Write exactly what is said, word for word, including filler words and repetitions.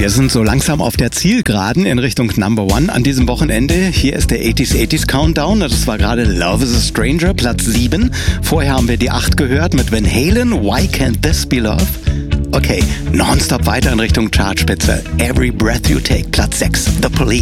Wir sind so langsam auf der Zielgeraden in Richtung Number One an diesem Wochenende. Hier ist der achtziger achtziger Countdown. Das war gerade Love is a Stranger, Platz sieben. Vorher haben wir die acht gehört mit Van Halen, Why Can't This Be Love? Okay, nonstop weiter in Richtung Chartspitze. Every Breath You Take, Platz sechs, The Police.